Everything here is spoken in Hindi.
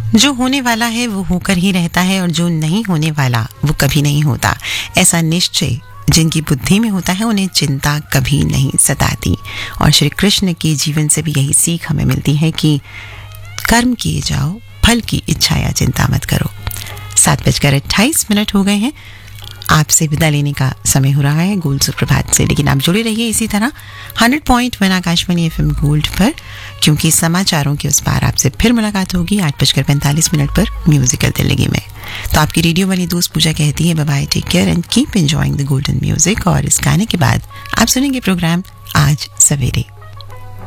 जो होने वाला है वो होकर ही रहता है और जो नहीं होने वाला वो कभी नहीं होता। ऐसा निश्चय जिनकी बुद्धि में होता है उन्हें चिंता कभी नहीं सताती। और श्री कृष्ण के जीवन से भी यही सीख हमें मिलती है कि कर्म किए जाओ, फल की इच्छा या चिंता मत करो। 7:28 हो गए हैं। आपसे विदा लेने का समय हो रहा है गोल्ड सुप्रभात से, लेकिन आप जुड़े रहिए इसी तरह 100.1 आकाशवाणी FM गोल्ड पर, क्योंकि समाचारों के उस पार आपसे फिर मुलाकात होगी 8:45 पर म्यूजिकल दिल्ली में। तो आपकी रेडियो वाली दोस्त पूजा कहती है bye bye, take care and keep enjoying the golden music. और इस गाने के बाद आप सुनेंगे प्रोग्राम आज सवेरे।